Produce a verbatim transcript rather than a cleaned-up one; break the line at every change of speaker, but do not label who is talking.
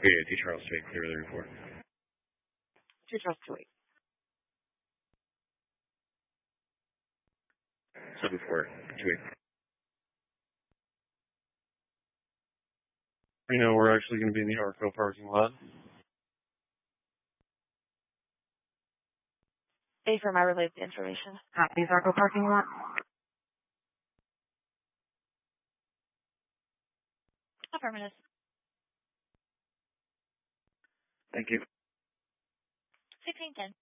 Yeah, two Charles Street, clear the report.
two Charles Street.
seven four, two eight.
You know, we're actually going to be in the Arco parking lot.
A firm, I relayed the information.
Copies, Arco parking lot.
Affirmative.
Thank you.
sixteen ten.